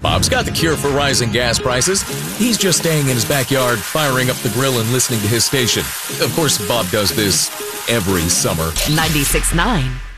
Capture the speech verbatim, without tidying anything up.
Bob's got the cure for rising gas prices. He's just staying in his backyard, firing up the grill and listening to his station. Of course, Bob does this every summer. ninety-six point nine